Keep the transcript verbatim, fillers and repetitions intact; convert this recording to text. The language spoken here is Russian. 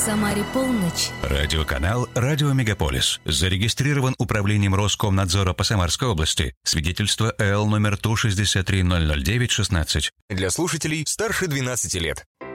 Самаре полночь. Радиоканал «Радио Мегаполис». Зарегистрирован управлением Роскомнадзора по Самарской области. Свидетельство эл номер ту шестьдесят три ноль ноль девять шестнадцать. Для слушателей старше двенадцати лет.